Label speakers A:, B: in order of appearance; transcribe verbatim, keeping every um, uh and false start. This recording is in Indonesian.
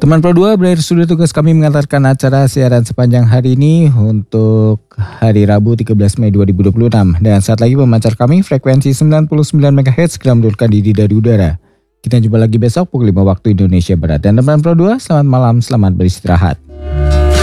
A: Teman Pro dua, berakhir sudah tugas kami mengantarkan acara siaran sepanjang hari ini untuk hari Rabu tiga belas Mei dua ribu dua puluh enam. Dan saat lagi pemancar kami frekuensi sembilan puluh sembilan megahertz segera mendudukkan diri dari udara. Kita jumpa lagi besok pukul lima waktu Indonesia Barat. Dan teman Pro dua, selamat malam, selamat beristirahat.